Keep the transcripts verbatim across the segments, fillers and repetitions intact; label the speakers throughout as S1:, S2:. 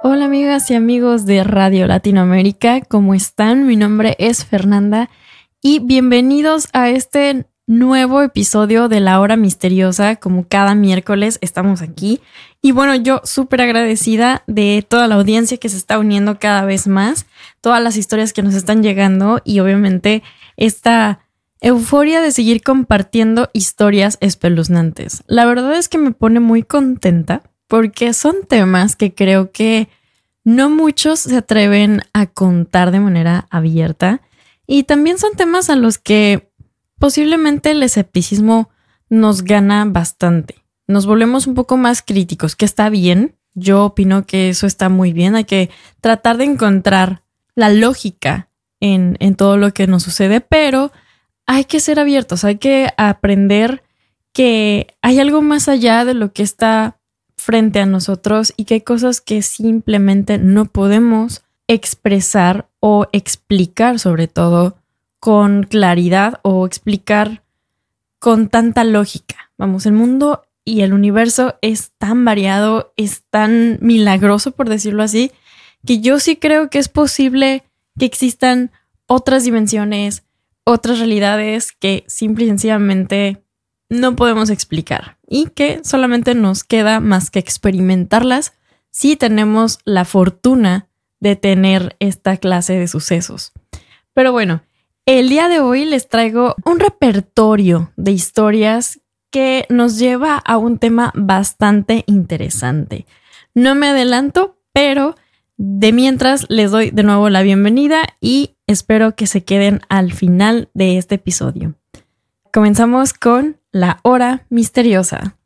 S1: Hola amigas y amigos de Radio Latinoamérica, ¿cómo están? Mi nombre es Fernanda y bienvenidos a este nuevo episodio de La Hora Misteriosa. Como cada miércoles estamos aquí y bueno, yo súper agradecida de toda la audiencia que se está uniendo cada vez más, todas las historias que nos están llegando y obviamente esta euforia de seguir compartiendo historias espeluznantes. La verdad es que me pone muy contenta porque son temas que creo que no muchos se atreven a contar de manera abierta y también son temas a los que posiblemente el escepticismo nos gana bastante. Nos volvemos un poco más críticos, que está bien. Yo opino que eso está muy bien. Hay que tratar de encontrar la lógica en, en todo lo que nos sucede, pero hay que ser abiertos, hay que aprender que hay algo más allá de lo que está frente a nosotros y que hay cosas que simplemente no podemos expresar o explicar, sobre todo con claridad o explicar con tanta lógica. Vamos, el mundo y el universo es tan variado, es tan milagroso, por decirlo así, que yo sí creo que es posible que existan otras dimensiones, otras realidades que simple y sencillamente no podemos explicar y que solamente nos queda más que experimentarlas si tenemos la fortuna de tener esta clase de sucesos. Pero bueno, el día de hoy les traigo un repertorio de historias que nos lleva a un tema bastante interesante. No me adelanto, pero de mientras les doy de nuevo la bienvenida y espero que se queden al final de este episodio. Comenzamos con La Hora Misteriosa.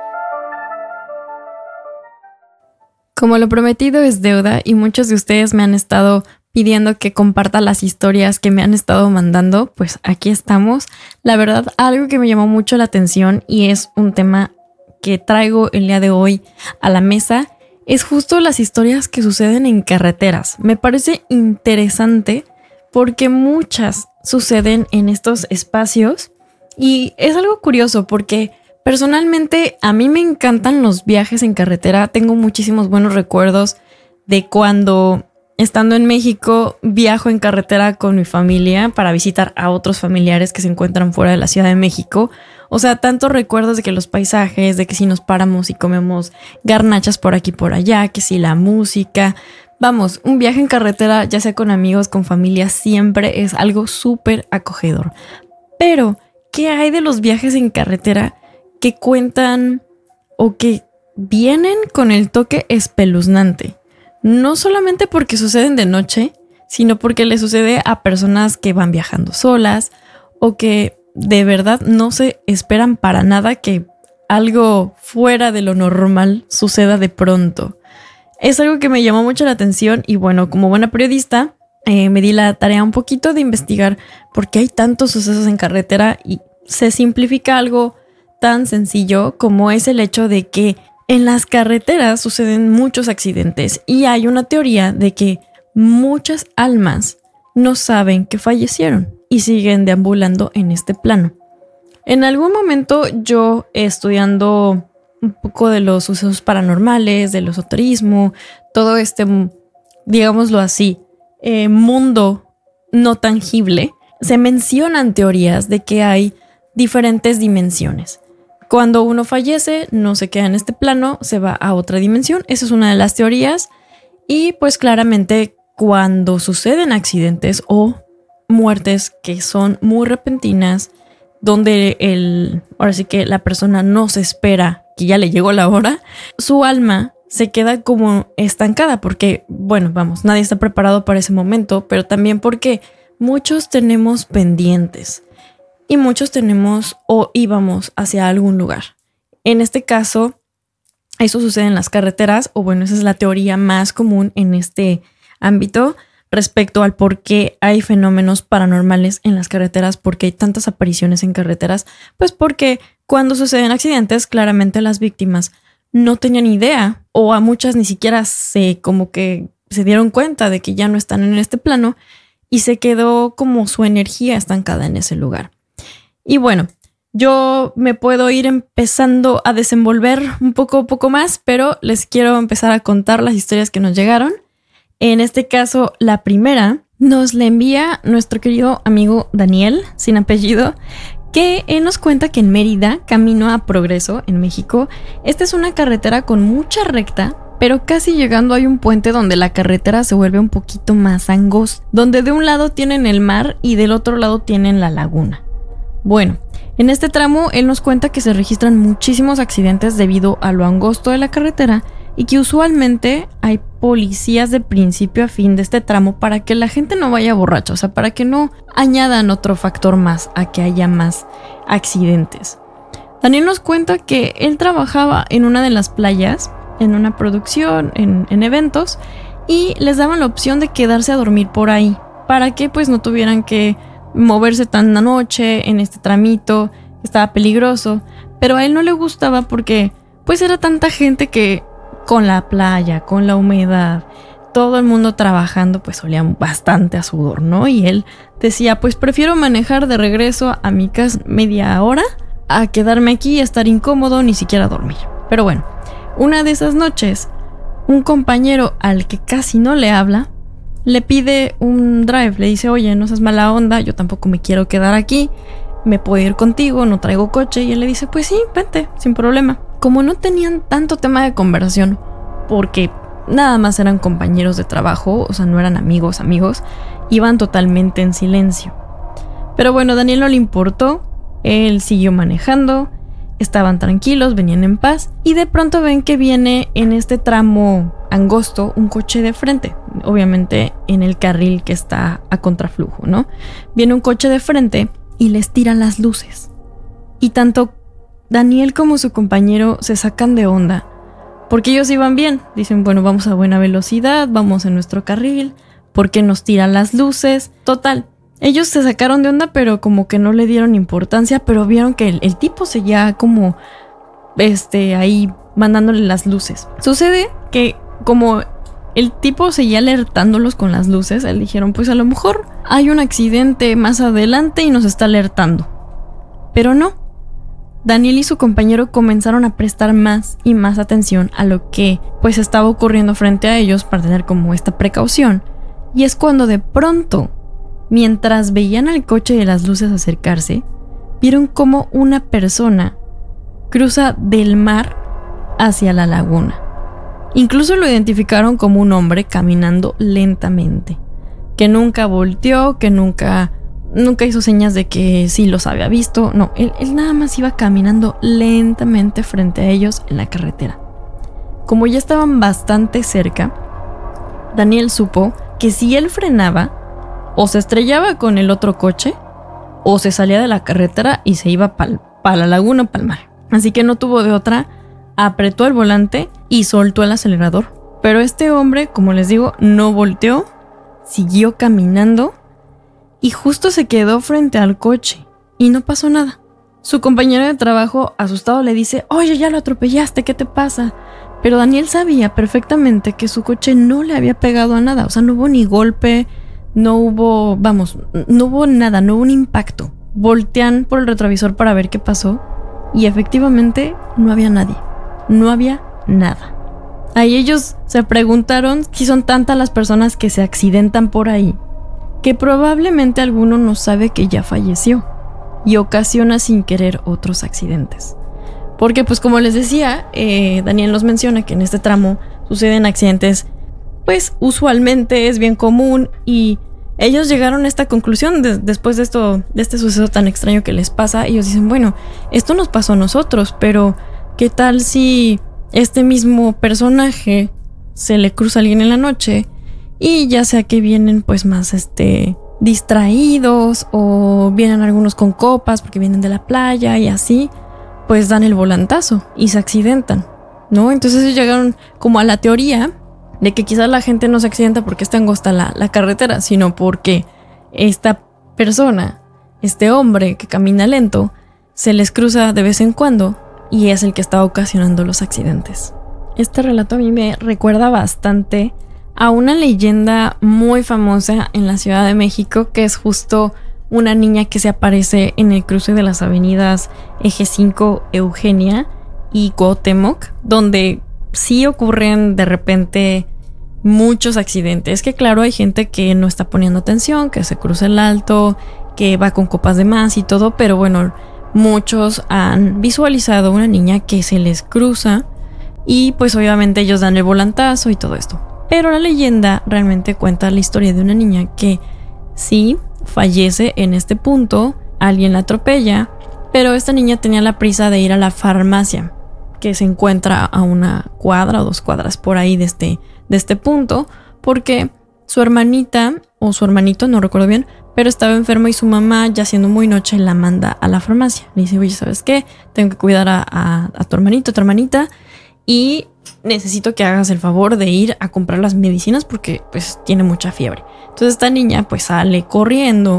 S1: Como lo prometido es deuda y muchos de ustedes me han estado pidiendo que comparta las historias que me han estado mandando, pues aquí estamos. La verdad, algo que me llamó mucho la atención y es un tema que traigo el día de hoy a la mesa es justo las historias que suceden en carreteras. Me parece interesante porque muchas suceden en estos espacios. Y es algo curioso porque personalmente a mí me encantan los viajes en carretera. Tengo muchísimos buenos recuerdos de cuando, estando en México, viajo en carretera con mi familia para visitar a otros familiares que se encuentran fuera de la Ciudad de México. O sea, tantos recuerdos de que los paisajes, de que si nos paramos y comemos garnachas por aquí y por allá, que si la música. Vamos, un viaje en carretera, ya sea con amigos, con familia, siempre es algo súper acogedor. Pero ¿qué hay de los viajes en carretera que cuentan o que vienen con el toque espeluznante? No solamente porque suceden de noche, sino porque le sucede a personas que van viajando solas o que de verdad no se esperan para nada que algo fuera de lo normal suceda de pronto. Es algo que me llamó mucho la atención y bueno, como buena periodista, Eh, me di la tarea un poquito de investigar por qué hay tantos sucesos en carretera y se simplifica algo tan sencillo como es el hecho de que en las carreteras suceden muchos accidentes y hay una teoría de que muchas almas no saben que fallecieron y siguen deambulando en este plano. En algún momento yo estudiando un poco de los sucesos paranormales, del esoterismo, todo este, digámoslo así, Eh, mundo no tangible, se mencionan teorías de que hay diferentes dimensiones. Cuando uno fallece, no se queda en este plano, se va a otra dimensión. Esa es una de las teorías. Y pues claramente cuando suceden accidentes o muertes que son muy repentinas, donde el, ahora sí que la persona no se espera que ya le llegó la hora, su alma se queda como estancada porque, bueno, vamos, nadie está preparado para ese momento, pero también porque muchos tenemos pendientes y muchos tenemos o íbamos hacia algún lugar. En este caso, eso sucede en las carreteras, o bueno, esa es la teoría más común en este ámbito respecto al por qué hay fenómenos paranormales en las carreteras, por qué hay tantas apariciones en carreteras. Pues porque cuando suceden accidentes, claramente las víctimas no tenían idea o a muchas ni siquiera se como que se dieron cuenta de que ya no están en este plano y se quedó como su energía estancada en ese lugar. Y bueno, Yo me puedo ir empezando a desenvolver un poco, un poco más, pero les quiero empezar a contar las historias que nos llegaron. En este caso, la primera nos la envía nuestro querido amigo Daniel, sin apellido, que él nos cuenta que en Mérida, camino a Progreso, en México, esta es una carretera con mucha recta, pero casi llegando hay un puente donde la carretera se vuelve un poquito más angosta, donde de un lado tienen el mar y del otro lado tienen la laguna. Bueno, en este tramo él nos cuenta que se registran muchísimos accidentes debido a lo angosto de la carretera y que usualmente hay policías de principio a fin de este tramo para que la gente no vaya borracha, o sea, para que no añadan otro factor más a que haya más accidentes. Daniel nos cuenta que él trabajaba en una de las playas, en una producción, en, en eventos, y les daban la opción de quedarse a dormir por ahí, para que pues no tuvieran que moverse tan la noche en este tramito, estaba peligroso, pero a él no le gustaba porque pues era tanta gente que con la playa, con la humedad, todo el mundo trabajando, pues olía bastante a sudor, ¿no? Y él decía, pues prefiero manejar de regreso a mi casa media hora a quedarme aquí y estar incómodo, ni siquiera dormir. Pero bueno, una de esas noches, un compañero al que casi no le habla, le pide un drive, le dice, oye, no seas mala onda, yo tampoco me quiero quedar aquí, me puedo ir contigo, no traigo coche. Y él le dice, pues sí, vente, sin problema. Como no tenían tanto tema de conversación, porque nada más eran compañeros de trabajo, o sea, no eran amigos, amigos, iban totalmente en silencio. Pero bueno, Daniel no le importó, él siguió manejando, estaban tranquilos, venían en paz, y de pronto ven que viene en este tramo angosto un coche de frente, obviamente en el carril que está a contraflujo, ¿no? Viene un coche de frente y les tiran las luces. Y tanto Daniel como su compañero se sacan de onda, porque ellos iban bien. Dicen, bueno, vamos a buena velocidad, vamos en nuestro carril, ¿por qué nos tiran las luces? Total, ellos se sacaron de onda, pero como que no le dieron importancia, pero vieron que el, el tipo seguía como este, ahí mandándole las luces. Sucede que como el tipo seguía alertándolos con las luces, él dijeron, pues a lo mejor hay un accidente más adelante y nos está alertando. Pero no. Daniel y su compañero comenzaron a prestar más y más atención a lo que pues estaba ocurriendo frente a ellos para tener como esta precaución. Y es cuando de pronto, mientras veían al coche de las luces acercarse, vieron como una persona cruza del mar hacia la laguna. Incluso lo identificaron como un hombre caminando lentamente, que nunca volteó, que nunca, nunca hizo señas de que sí los había visto. No, él, él nada más iba caminando lentamente frente a ellos en la carretera. Como ya estaban bastante cerca, Daniel supo que si él frenaba, o se estrellaba con el otro coche, o se salía de la carretera y se iba para pa la laguna o para el mar. Así que no tuvo de otra, apretó el volante y soltó el acelerador. Pero este hombre, como les digo, no volteó, siguió caminando y justo se quedó frente al coche y no pasó nada. Su compañero de trabajo, asustado, le dice, oye, ya lo atropellaste, ¿qué te pasa? Pero Daniel sabía perfectamente que su coche no le había pegado a nada, o sea, no hubo ni golpe, no hubo, vamos, no hubo nada, no hubo un impacto. Voltean por el retrovisor para ver qué pasó y efectivamente no había nadie, no había nada. Ahí ellos se preguntaron si son tantas las personas que se accidentan por ahí, que probablemente alguno no sabe que ya falleció y ocasiona sin querer otros accidentes. Porque pues como les decía, eh, Daniel nos menciona que en este tramo suceden accidentes, pues usualmente es bien común, y ellos llegaron a esta conclusión de, después de esto, de este suceso tan extraño que les pasa. Ellos dicen, bueno, esto nos pasó a nosotros, pero ¿qué tal si este mismo personaje se le cruza a alguien en la noche y ya sea que vienen pues más este distraídos o vienen algunos con copas porque vienen de la playa y así, pues dan el volantazo y se accidentan, ¿no? Entonces ellos llegaron como a la teoría de que quizás la gente no se accidenta porque está angosta la, la carretera, sino porque esta persona, este hombre que camina lento, se les cruza de vez en cuando y es el que está ocasionando los accidentes. Este relato a mí me recuerda bastante a una leyenda muy famosa en la Ciudad de México, que es justo una niña que se aparece en el cruce de las avenidas Eje cinco, Eugenia y Cuauhtémoc, donde sí ocurren de repente muchos accidentes. Es que claro, hay gente que no está poniendo atención, que se cruza el alto, que va con copas de más y todo, pero bueno, muchos han visualizado una niña que se les cruza y pues obviamente ellos dan el volantazo y todo esto. Pero la leyenda realmente cuenta la historia de una niña que sí fallece en este punto, alguien la atropella, pero esta niña tenía la prisa de ir a la farmacia, que se encuentra a una cuadra o dos cuadras por ahí de este, de este punto, porque su hermanita o su hermanito, no recuerdo bien, pero estaba enfermo y su mamá, ya siendo muy noche, la manda a la farmacia. Le dice, oye, ¿sabes qué? Tengo que cuidar a, a, a tu hermanito, a tu hermanita, y necesito que hagas el favor de ir a comprar las medicinas porque pues tiene mucha fiebre. Entonces esta niña pues sale corriendo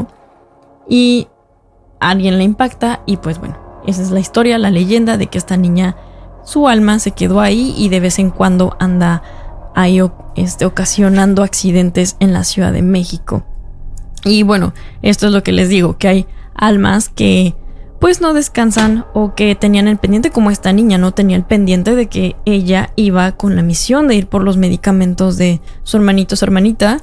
S1: y alguien la impacta y pues bueno, esa es la historia, la leyenda de que esta niña, su alma se quedó ahí y de vez en cuando anda ahí este, ocasionando accidentes en la Ciudad de México. Y bueno, esto es lo que les digo, que hay almas que pues no descansan o que tenían el pendiente, como esta niña no tenía el pendiente de que ella iba con la misión de ir por los medicamentos de su hermanito, su hermanita,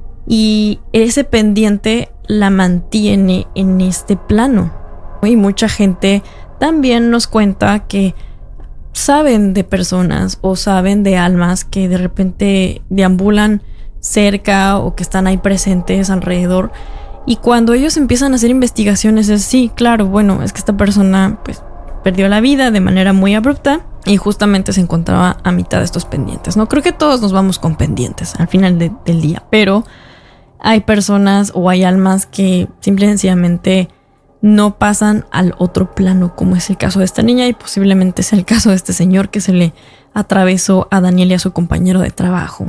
S1: y ese pendiente la mantiene en este plano. Y mucha gente también nos cuenta que saben de personas o saben de almas que de repente deambulan cerca o que están ahí presentes alrededor. Y cuando ellos empiezan a hacer investigaciones es sí, claro, bueno, es que esta persona pues perdió la vida de manera muy abrupta y justamente se encontraba a mitad de estos pendientes. No creo que todos nos vamos con pendientes al final de, del día, pero hay personas o hay almas que simple y sencillamente no pasan al otro plano, como es el caso de esta niña y posiblemente sea el caso de este señor que se le atravesó a Daniel y a su compañero de trabajo.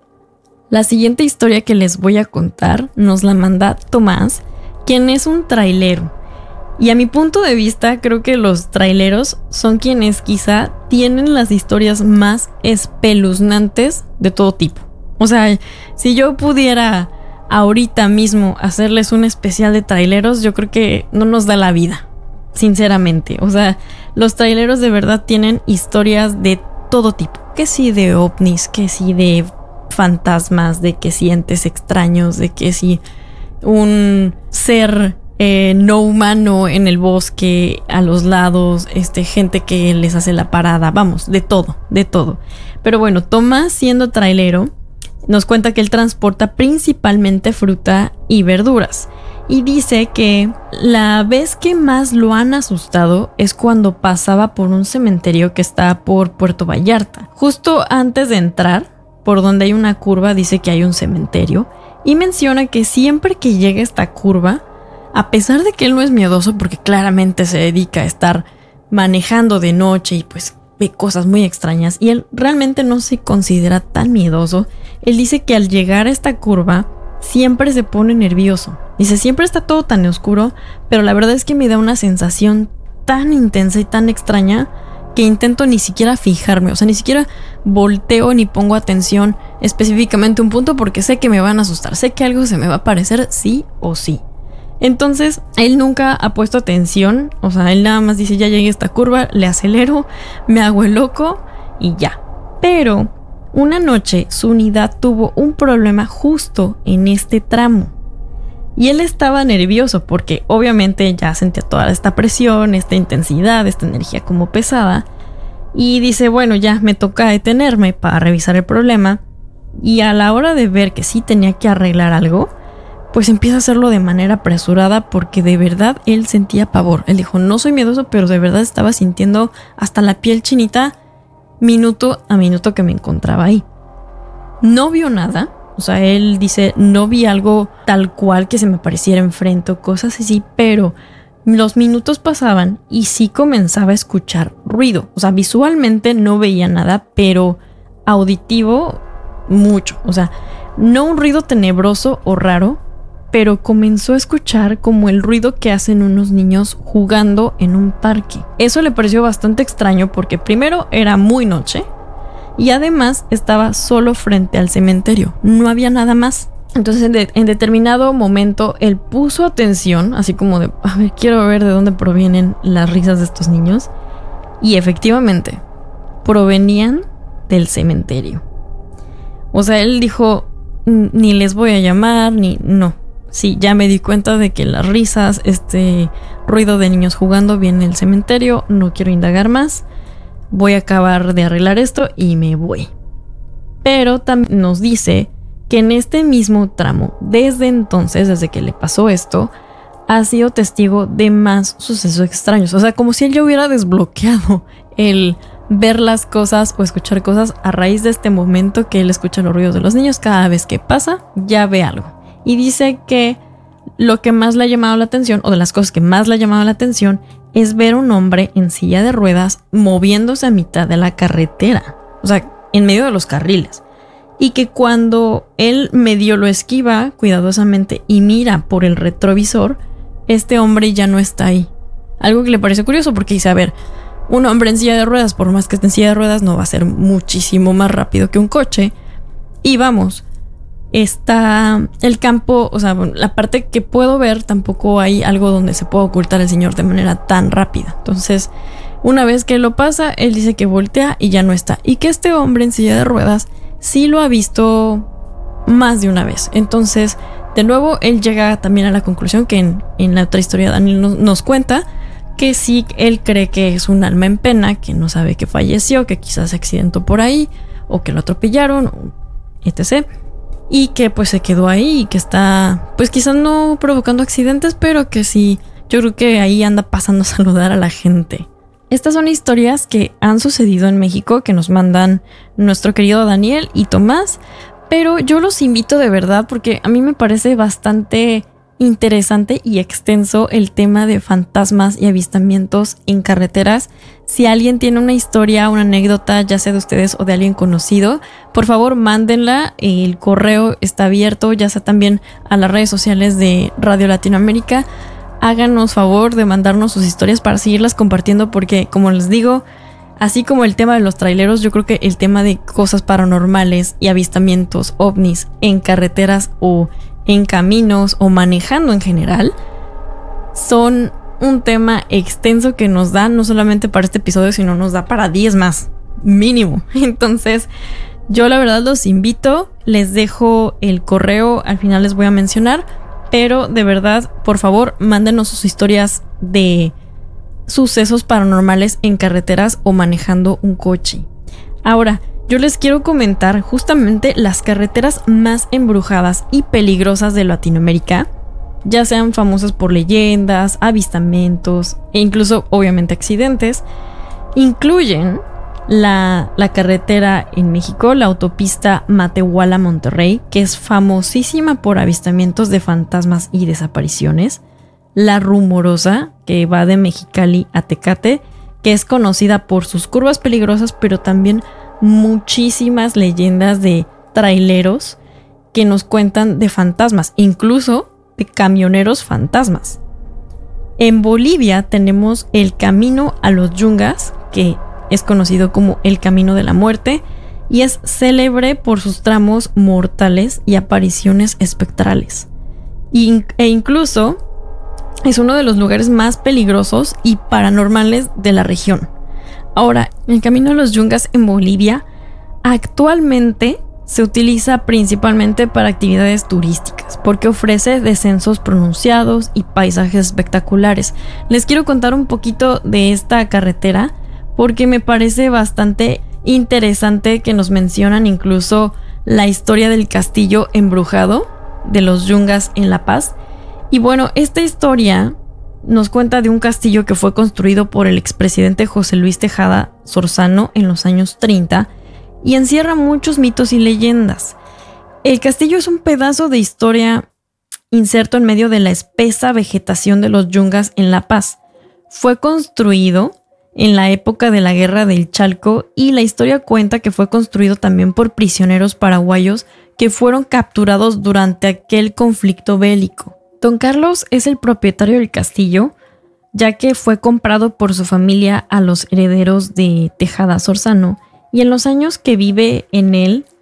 S1: La siguiente historia que les voy a contar nos la manda Tomás, quien es un trailero. Y a mi punto de vista, creo que los traileros son quienes quizá tienen las historias más espeluznantes de todo tipo. O sea, si yo pudiera ahorita mismo hacerles un especial de traileros, yo creo que no nos da la vida, sinceramente. O sea, los traileros de verdad tienen historias de todo tipo. Que sí de ovnis, que sí de fantasmas, de que si entes extraños, de que si un ser eh, no humano en el bosque, a los lados, este, gente que les hace la parada, vamos, de todo, de todo. Pero bueno, Tomás, siendo trailero, nos cuenta que él transporta principalmente fruta y verduras. Y dice que la vez que más lo han asustado es cuando pasaba por un cementerio que está por Puerto Vallarta. Justo antes de entrar, por donde hay una curva, dice que hay un cementerio. Y menciona que siempre que llega a esta curva, a pesar de que él no es miedoso, porque claramente se dedica a estar manejando de noche y pues ve cosas muy extrañas, y él realmente no se considera tan miedoso, él dice que al llegar a esta curva siempre se pone nervioso. Dice, siempre está todo tan oscuro, pero la verdad es que me da una sensación tan intensa y tan extraña que intento ni siquiera fijarme, o sea, ni siquiera volteo ni pongo atención específicamente a un punto porque sé que me van a asustar, sé que algo se me va a aparecer sí o sí. Entonces, él nunca ha puesto atención, o sea, él nada más dice, ya llegué a esta curva, le acelero, me hago el loco y ya. Pero una noche su unidad tuvo un problema justo en este tramo. Y él estaba nervioso porque obviamente ya sentía toda esta presión, esta intensidad, esta energía como pesada. Y dice, bueno, ya me toca detenerme para revisar el problema. Y a la hora de ver que sí tenía que arreglar algo, pues empieza a hacerlo de manera apresurada porque de verdad él sentía pavor. Él dijo, no soy miedoso, pero de verdad estaba sintiendo hasta la piel chinita minuto a minuto que me encontraba ahí. No vio nada. O sea, él dice, no vi algo tal cual que se me apareciera enfrente o cosas así, pero los minutos pasaban y sí comenzaba a escuchar ruido. O sea, visualmente no veía nada, pero auditivo mucho. O sea, no un ruido tenebroso o raro, pero comenzó a escuchar como el ruido que hacen unos niños jugando en un parque. Eso le pareció bastante extraño porque primero era muy noche. Y además estaba solo frente al cementerio, no había nada más. Entonces en, de, en determinado momento él puso atención, así como de, a ver, quiero ver de dónde provienen las risas de estos niños. Y efectivamente, provenían del cementerio. O sea, él dijo, ni les voy a llamar, ni no. Sí, ya me di cuenta de que las risas, este ruido de niños jugando viene del cementerio, no quiero indagar más. Voy a acabar de arreglar esto y me voy. Pero también nos dice que en este mismo tramo, desde entonces, desde que le pasó esto, ha sido testigo de más sucesos extraños. O sea, como si él ya hubiera desbloqueado el ver las cosas o escuchar cosas a raíz de este momento que él escucha los ruidos de los niños. Cada vez que pasa, ya ve algo. Y dice que lo que más le ha llamado la atención, o de las cosas que más le ha llamado la atención, es ver un hombre en silla de ruedas moviéndose a mitad de la carretera. O sea, en medio de los carriles. Y que cuando él medio lo esquiva cuidadosamente y mira por el retrovisor, este hombre ya no está ahí. Algo que le parece curioso porque dice, a ver, un hombre en silla de ruedas, por más que esté en silla de ruedas, no va a ser muchísimo más rápido que un coche. Y vamos, está el campo, o sea, la parte que puedo ver, tampoco hay algo donde se pueda ocultar el señor de manera tan rápida. Entonces, una vez que lo pasa, él dice que voltea y ya no está. Y que este hombre en silla de ruedas sí lo ha visto más de una vez. Entonces, de nuevo, él llega también a la conclusión que en, en la otra historia Daniel nos, nos cuenta que sí, él cree que es un alma en pena, que no sabe que falleció, que quizás se accidentó por ahí, o que lo atropellaron, etcétera. Y que pues se quedó ahí y que está, pues quizás no provocando accidentes, pero que sí, yo creo que ahí anda pasando a saludar a la gente. Estas son historias que han sucedido en México, que nos mandan nuestro querido Daniel y Tomás, pero yo los invito de verdad porque a mí me parece bastante interesante y extenso el tema de fantasmas y avistamientos en carreteras. Si alguien tiene una historia, una anécdota, ya sea de ustedes o de alguien conocido, por favor mándenla. El correo está abierto, ya sea también a las redes sociales de Radio Latinoamérica. Háganos favor de mandarnos sus historias para seguirlas compartiendo porque, como les digo, así como el tema de los traileros, yo creo que el tema de cosas paranormales y avistamientos ovnis en carreteras o en caminos o manejando en general son un tema extenso que nos da no solamente para este episodio, sino nos da para diez más, mínimo. Entonces, yo la verdad los invito, les dejo el correo, al final les voy a mencionar, pero de verdad, por favor, mándenos sus historias de sucesos paranormales en carreteras o manejando un coche. Ahora, yo les quiero comentar justamente las carreteras más embrujadas y peligrosas de Latinoamérica, ya sean famosas por leyendas, avistamientos e incluso, obviamente, accidentes. Incluyen la, la carretera en México, la autopista Matehuala-Monterrey, que es famosísima por avistamientos de fantasmas y desapariciones. La Rumorosa, que va de Mexicali a Tecate, que es conocida por sus curvas peligrosas, pero también muchísimas leyendas de traileros que nos cuentan de fantasmas, incluso de camioneros fantasmas. En Bolivia tenemos el Camino a los Yungas, que es conocido como el Camino de la Muerte, y es célebre por sus tramos mortales y apariciones espectrales. E incluso es uno de los lugares más peligrosos y paranormales de la región. Ahora, el Camino a los Yungas en Bolivia actualmente se utiliza principalmente para actividades turísticas porque ofrece descensos pronunciados y paisajes espectaculares. Les quiero contar un poquito de esta carretera porque me parece bastante interesante que nos mencionan incluso la historia del castillo embrujado de los Yungas en La Paz. Y bueno, esta historia nos cuenta de un castillo que fue construido por el expresidente José Luis Tejada Sorzano en los años treinta y encierra muchos mitos y leyendas. El castillo es un pedazo de historia inserto en medio de la espesa vegetación de los Yungas en La Paz. Fue construido en la época de la Guerra del Chalco y la historia cuenta que fue construido también por prisioneros paraguayos que fueron capturados durante aquel conflicto bélico. Don Carlos es el propietario del castillo, ya que fue comprado por su familia a los herederos de Tejada Sorzano, y en los años que vive en él,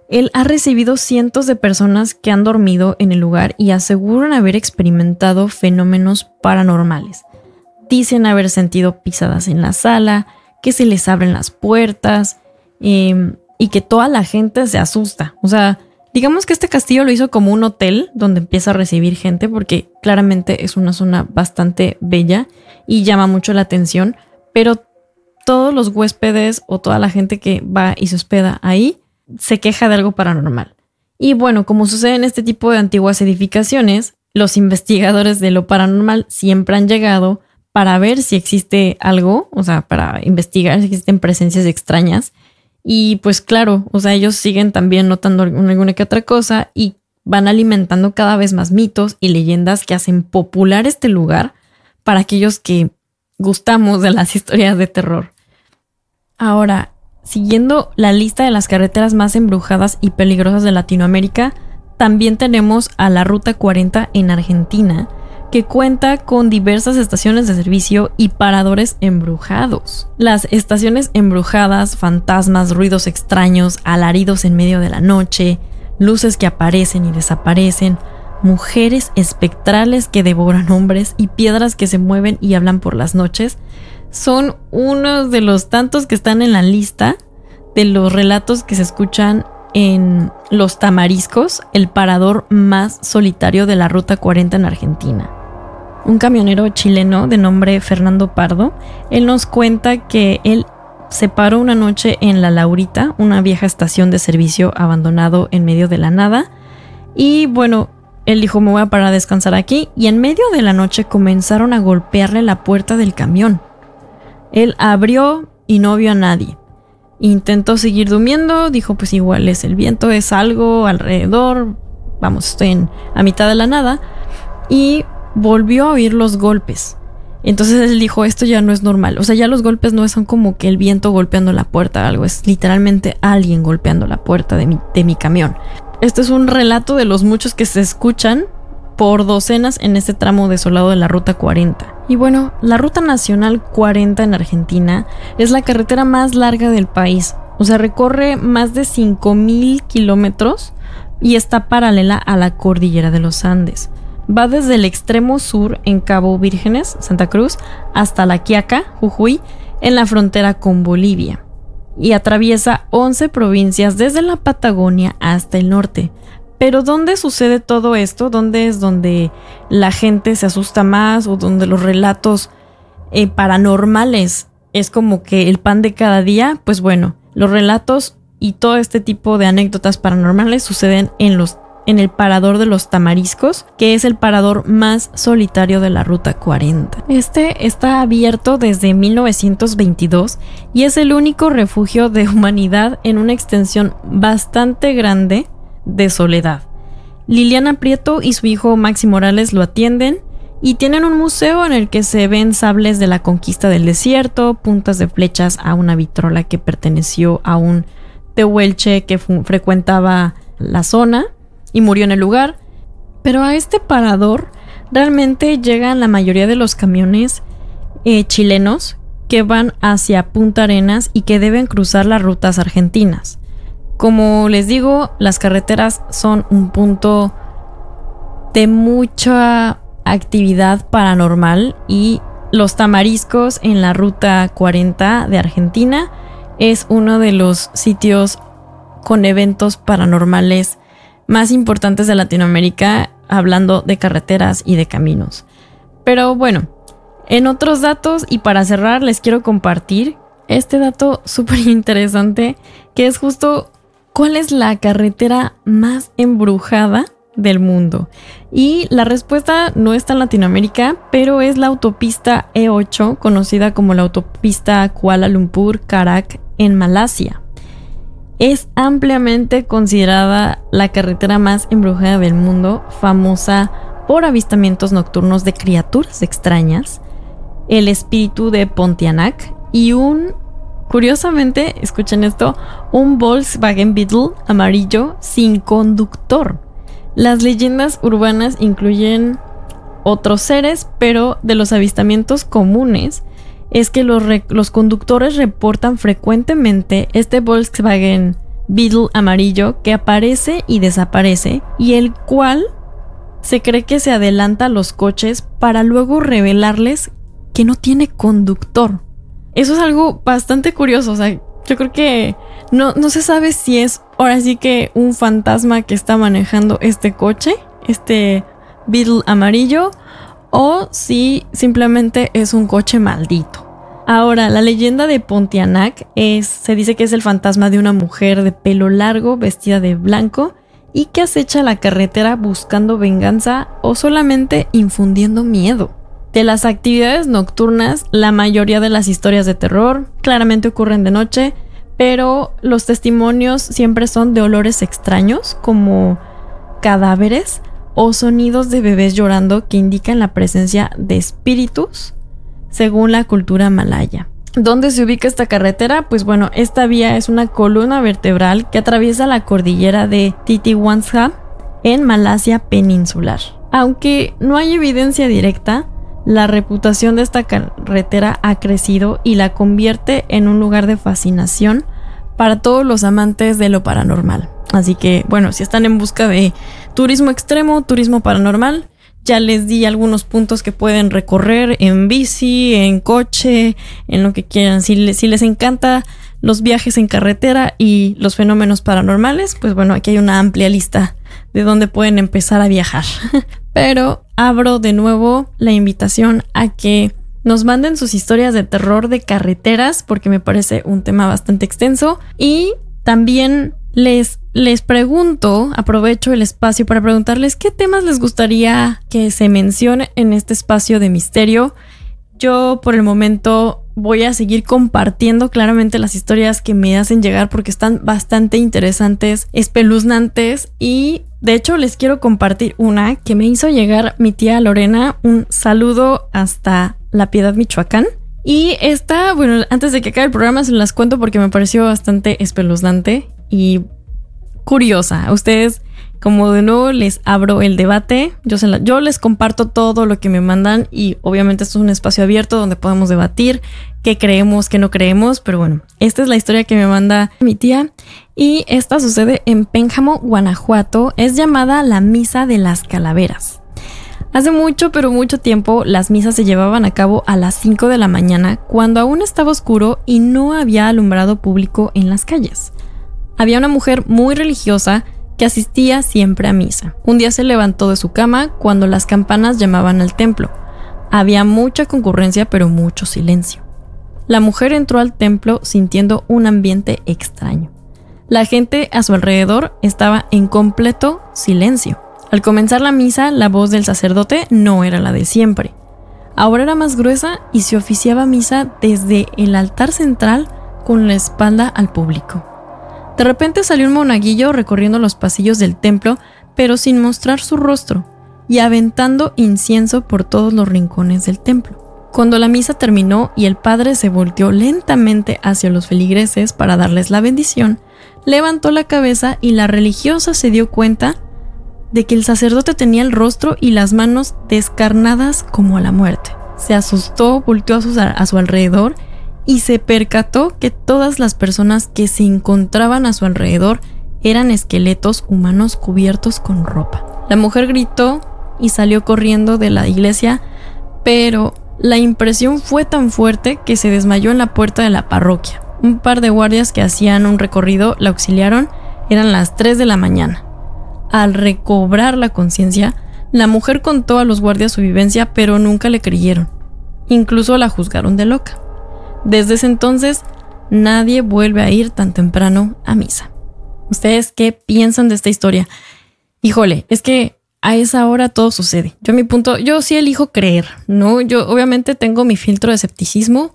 S1: Él ha recibido cientos de personas que han dormido en el lugar y aseguran haber experimentado fenómenos paranormales. Dicen haber sentido pisadas en la sala, que se les abren las puertas eh, y que toda la gente se asusta. O sea, digamos que este castillo lo hizo como un hotel donde empieza a recibir gente porque claramente es una zona bastante bella y llama mucho la atención, pero todos los huéspedes o toda la gente que va y se hospeda ahí se queja de algo paranormal. Y bueno, como sucede en este tipo de antiguas edificaciones, los investigadores de lo paranormal siempre han llegado para ver si existe algo, o sea, para investigar si existen presencias extrañas. Y pues claro, o sea, ellos siguen también notando alguna que otra cosa y van alimentando cada vez más mitos y leyendas que hacen popular este lugar para aquellos que gustamos de las historias de terror. Ahora, siguiendo la lista de las carreteras más embrujadas y peligrosas de Latinoamérica, también tenemos a la Ruta cuarenta en Argentina, que cuenta con diversas estaciones de servicio y paradores embrujados. Las estaciones embrujadas, fantasmas, ruidos extraños, alaridos en medio de la noche, luces que aparecen y desaparecen, mujeres espectrales que devoran hombres y piedras que se mueven y hablan por las noches, son unos de los tantos que están en la lista de los relatos que se escuchan en Los Tamariscos, el parador más solitario de la Ruta cuarenta en Argentina. Un camionero chileno de nombre Fernando Pardo, él nos cuenta que él se paró una noche en La Laurita, una vieja estación de servicio abandonado en medio de la nada, y bueno, él dijo, me voy a parar a descansar aquí, y en medio de la noche comenzaron a golpearle la puerta del camión. Él abrió y no vio a nadie. Intentó seguir durmiendo, dijo pues igual es el viento, es algo alrededor, vamos, estoy en, a mitad de la nada, y volvió a oír los golpes. Entonces él dijo, esto ya no es normal, o sea, ya los golpes no son como que el viento golpeando la puerta o algo, es literalmente alguien golpeando la puerta de mi, de mi camión. Este es un relato de los muchos que se escuchan por docenas en este tramo desolado de la Ruta cuarenta. Y bueno, la Ruta Nacional cuarenta en Argentina es la carretera más larga del país. O sea, recorre más de cinco mil kilómetros y está paralela a la cordillera de los Andes. Va desde el extremo sur en Cabo Vírgenes, Santa Cruz, hasta La Quiaca, Jujuy, en la frontera con Bolivia. Y atraviesa once provincias desde la Patagonia hasta el norte. Pero ¿dónde sucede todo esto? ¿Dónde es donde la gente se asusta más o donde los relatos eh, paranormales es como que el pan de cada día? Pues bueno, los relatos y todo este tipo de anécdotas paranormales suceden en, los, en el parador de Los Tamariscos, que es el parador más solitario de la Ruta cuarenta. Este está abierto desde mil novecientos veintidós y es el único refugio de humanidad en una extensión bastante grande de soledad. Liliana Prieto y su hijo Maxi Morales lo atienden y tienen un museo en el que se ven sables de la conquista del desierto, puntas de flechas a una vitrola que perteneció a un tehuelche que fu- frecuentaba la zona y murió en el lugar. Pero a este parador realmente llegan la mayoría de los camiones eh, chilenos que van hacia Punta Arenas y que deben cruzar las rutas argentinas. Como les digo, las carreteras son un punto de mucha actividad paranormal y Los Tamariscos en la Ruta cuarenta de Argentina es uno de los sitios con eventos paranormales más importantes de Latinoamérica, hablando de carreteras y de caminos. Pero bueno, en otros datos y para cerrar les quiero compartir este dato súper interesante que es justo ¿cuál es la carretera más embrujada del mundo? Y la respuesta no está en Latinoamérica, pero es la autopista E ocho, conocida como la autopista Kuala Lumpur-Karak en Malasia. Es ampliamente considerada la carretera más embrujada del mundo, famosa por avistamientos nocturnos de criaturas extrañas, el espíritu de Pontianak y un... Curiosamente, escuchen esto, un Volkswagen Beetle amarillo sin conductor. Las leyendas urbanas incluyen otros seres, pero de los avistamientos comunes es que los, re- los conductores reportan frecuentemente este Volkswagen Beetle amarillo que aparece y desaparece y el cual se cree que se adelanta a los coches para luego revelarles que no tiene conductor. Eso es algo bastante curioso, o sea, yo creo que no, no se sabe si es ahora sí que un fantasma que está manejando este coche, este Beetle amarillo, o si simplemente es un coche maldito. Ahora, la leyenda de Pontianak es, se dice que es el fantasma de una mujer de pelo largo, vestida de blanco, y que acecha la carretera buscando venganza o solamente infundiendo miedo. De las actividades nocturnas, la mayoría de las historias de terror claramente ocurren de noche, pero los testimonios siempre son de olores extraños, como cadáveres o sonidos de bebés llorando que indican la presencia de espíritus, según la cultura malaya. ¿Dónde se ubica esta carretera? Pues bueno, esta vía es una columna vertebral que atraviesa la cordillera de Titiwangsa en Malasia peninsular. Aunque no hay evidencia directa, la reputación de esta carretera ha crecido y la convierte en un lugar de fascinación para todos los amantes de lo paranormal. Así que, bueno, si están en busca de turismo extremo, turismo paranormal, ya les di algunos puntos que pueden recorrer en bici, en coche, en lo que quieran. Si les, si les encanta los viajes en carretera y los fenómenos paranormales, pues bueno, aquí hay una amplia lista de dónde pueden empezar a viajar. Pero abro de nuevo la invitación a que nos manden sus historias de terror de carreteras, porque me parece un tema bastante extenso. Y también les, les pregunto, aprovecho el espacio para preguntarles qué temas les gustaría que se mencione en este espacio de misterio. Yo por el momento voy a seguir compartiendo claramente las historias que me hacen llegar porque están bastante interesantes, espeluznantes, y de hecho les quiero compartir una que me hizo llegar mi tía Lorena. Un saludo hasta La Piedad, Michoacán. Y esta, bueno, antes de que acabe el programa se las cuento porque me pareció bastante espeluznante y curiosa. A ustedes, como de nuevo les abro el debate, yo, se la, yo les comparto todo lo que me mandan y obviamente esto es un espacio abierto donde podemos debatir qué creemos, qué no creemos, pero bueno, esta es la historia que me manda mi tía y esta sucede en Pénjamo, Guanajuato. Es llamada la Misa de las Calaveras. Hace mucho, pero mucho tiempo, las misas se llevaban a cabo a las cinco de la mañana cuando aún estaba oscuro y no había alumbrado público en las calles. Había una mujer muy religiosa que asistía siempre a misa. Un día se levantó de su cama cuando las campanas llamaban al templo. Había mucha concurrencia, pero mucho silencio. La mujer entró al templo sintiendo un ambiente extraño. La gente a su alrededor estaba en completo silencio. Al comenzar la misa, la voz del sacerdote no era la de siempre. Ahora era más gruesa y se oficiaba misa desde el altar central con la espalda al público. De repente salió un monaguillo recorriendo los pasillos del templo, pero sin mostrar su rostro, y aventando incienso por todos los rincones del templo. Cuando la misa terminó y el padre se volteó lentamente hacia los feligreses para darles la bendición, levantó la cabeza y la religiosa se dio cuenta de que el sacerdote tenía el rostro y las manos descarnadas como a la muerte. Se asustó, volteó a su, a su alrededor y se percató que todas las personas que se encontraban a su alrededor eran esqueletos humanos cubiertos con ropa. La mujer gritó y salió corriendo de la iglesia, pero la impresión fue tan fuerte que se desmayó en la puerta de la parroquia. Un par de guardias que hacían un recorrido la auxiliaron. Eran las tres de la mañana. Al recobrar la conciencia, la mujer contó a los guardias su vivencia, pero nunca le creyeron. Incluso la juzgaron de loca. Desde ese entonces, nadie vuelve a ir tan temprano a misa. ¿Ustedes qué piensan de esta historia? Híjole, es que a esa hora todo sucede. Yo a mi punto, yo sí elijo creer, ¿no? Yo obviamente tengo mi filtro de escepticismo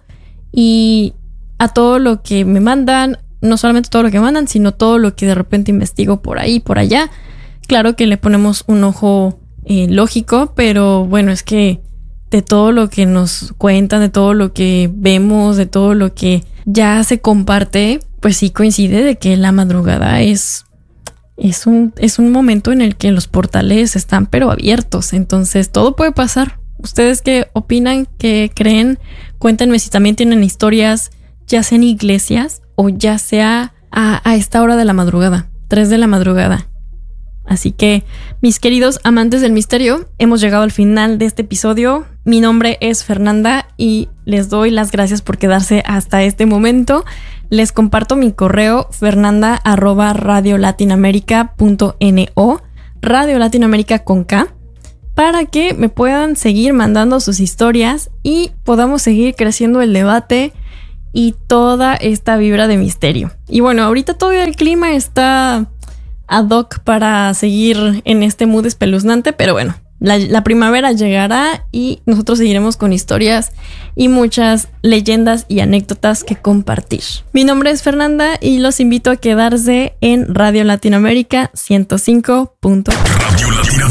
S1: y a todo lo que me mandan, no solamente todo lo que me mandan, sino todo lo que de repente investigo por ahí, por allá. Claro que le ponemos un ojo eh, lógico, pero bueno, es que de todo lo que nos cuentan, de todo lo que vemos, de todo lo que ya se comparte, pues sí coincide de que la madrugada es, es, un, es un momento en el que los portales están pero abiertos, entonces todo puede pasar. ¿Ustedes qué opinan? ¿Qué creen? Cuéntenme si también tienen historias, ya sea en iglesias o ya sea a, a esta hora de la madrugada, tres de la madrugada. Así que, mis queridos amantes del misterio, hemos llegado al final de este episodio. Mi nombre es Fernanda y les doy las gracias por quedarse hasta este momento. Les comparto mi correo fernanda arroba radiolatinaamerica punto no, Radio Latinoamérica con K, para que me puedan seguir mandando sus historias y podamos seguir creciendo el debate y toda esta vibra de misterio. Y bueno, ahorita todavía el clima está ad hoc para seguir en este mood espeluznante, pero bueno, la, la primavera llegará y nosotros seguiremos con historias y muchas leyendas y anécdotas que compartir. Mi nombre es Fernanda y los invito a quedarse en Radio Latinoamérica ciento cinco punto uno.